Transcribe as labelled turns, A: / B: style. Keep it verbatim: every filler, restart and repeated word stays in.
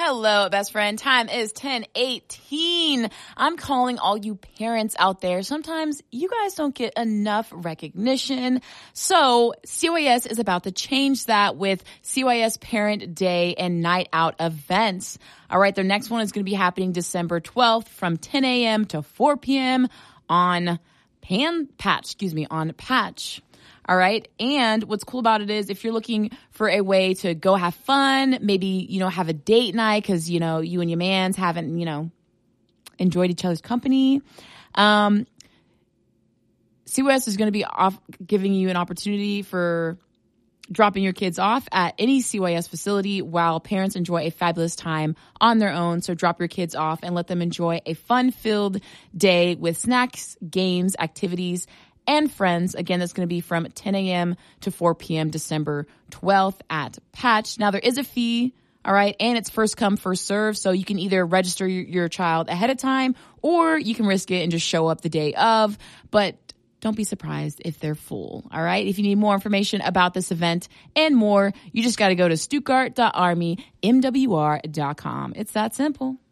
A: Hello, best friend. Time is ten eighteen. I'm calling all you parents out there. Sometimes you guys don't get enough recognition. So C Y S is about to change that with C Y S Parent Day and Night Out events. All right, their next one is going to be happening December twelfth from ten a.m. to four p.m. on Pan Patch, excuse me, on Patch. All right. And what's cool about it is if you're looking for a way to go have fun, maybe, you know, have a date night because, you know, you and your mans haven't, you know, enjoyed each other's company. Um, C Y S is going to be off giving you an opportunity for dropping your kids off at any C Y S facility while parents enjoy a fabulous time on their own. So drop your kids off and let them enjoy a fun-filled day with snacks, games, activities, and friends. Again, that's going to be from ten a.m. to four p.m. December twelfth at Patch. Now, there is a fee, all right, and it's first come, first serve, so you can either register your, your child ahead of time or you can risk it and just show up the day of, but don't be surprised if they're full, all right? If you need more information about this event and more, you just got to go to stuttgart dot army m w r dot com. It's that simple.